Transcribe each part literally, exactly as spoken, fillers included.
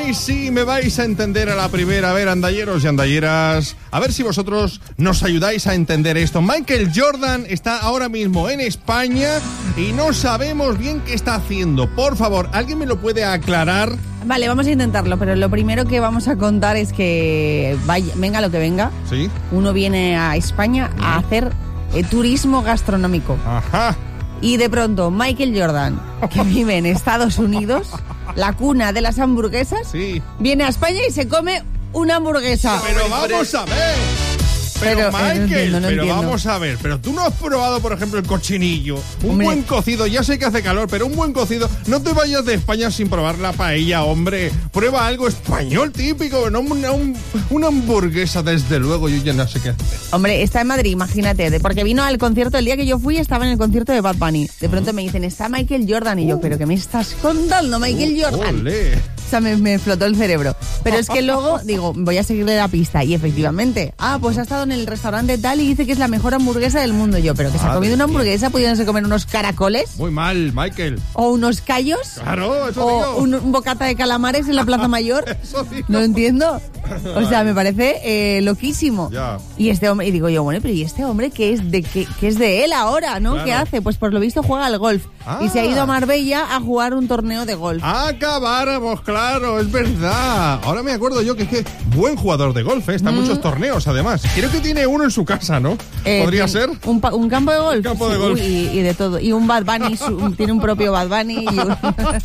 Ay, sí, me vais a entender a la primera. A ver, andalleros y andalleras, a ver si vosotros nos ayudáis a entender esto. Michael Jordan está ahora mismo en España y no sabemos bien qué está haciendo. Por favor, ¿alguien me lo puede aclarar? Vale, vamos a intentarlo, pero lo primero que vamos a contar es que vaya, venga lo que venga, ¿Sí? uno viene a España a hacer eh, turismo gastronómico. Ajá. Y de pronto Michael Jordan, que vive en Estados Unidos, la cuna de las hamburguesas, Sí. viene a España y se come una hamburguesa. Pero vamos a ver. Pero, Pero, eh, Michael, no entiendo, no pero entiendo. vamos a ver, pero tú no has probado, por ejemplo, el cochinillo, un Hombre. buen cocido, ya sé que hace calor, pero un buen cocido, no te vayas de España sin probar la paella, hombre, prueba algo español típico, no una, un- una hamburguesa, desde luego, yo ya no sé qué hacer. Hombre, está en Madrid, imagínate, de- porque vino al concierto, el día que yo fui estaba en el concierto de Bad Bunny. De pronto me dicen, está Michael Jordan, y yo, ¿pero qué me estás contando, Michael Jordan? Olé. O sea, me, me explotó el cerebro. Pero es que luego, digo, voy a seguirle la pista. Y efectivamente, ah, pues ha estado en el restaurante tal y dice que es la mejor hamburguesa del mundo. Y yo, ¿pero que se ha Madre comido una mía. hamburguesa? ¿Pudiéndose comer unos caracoles? Muy mal, Michael. ¿O unos callos? Claro, eso ¿O digo. un, un bocata de calamares en la Plaza Mayor? Eso digo. No entiendo. O sea, me parece eh, loquísimo. Ya. Y este hombre, y digo yo, bueno, pero ¿y este hombre qué es de qué, qué es de él ahora, no? Claro. ¿Qué hace? Pues por lo visto juega al golf. Ah. Y se ha ido a Marbella a jugar un torneo de golf. Acabáramos, claro, es verdad. Ahora me acuerdo yo que es que buen jugador de golf, ¿eh? Está en muchos torneos, además. Creo que tiene uno en su casa, ¿no? Eh, ¿Podría tiene ser? Un, pa- un campo de golf. Un campo de Sí, golf. uy, y, y de todo. Y un Bad Bunny, su- un- tiene un propio Bad Bunny. Y un...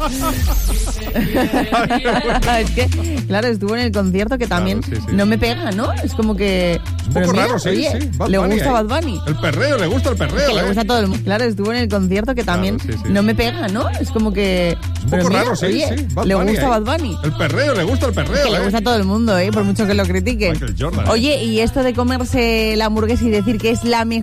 es que, claro, estuvo en el concierto que también Claro, sí, sí. no me pega, ¿no? Es como que... Un pero poco mira, raro, sí, oye, sí. Bad le Bunny gusta ahí. Bad Bunny. El perreo, le gusta el perreo, Que le ¿eh? gusta a todo el mundo. Claro, estuvo en el concierto que también Claro, sí, sí. no me pega, ¿no? Es como que... Un pero poco mira, raro, sí, oye, sí. Bad le Bunny gusta ahí. Bad Bunny. El perreo, le gusta el perreo, Que le ¿eh? gusta a todo el mundo, ¿eh? Por mucho que lo critiquen. Michael Jordan, ¿eh? Oye, y esto de comerse la hamburguesa y decir que es la mejor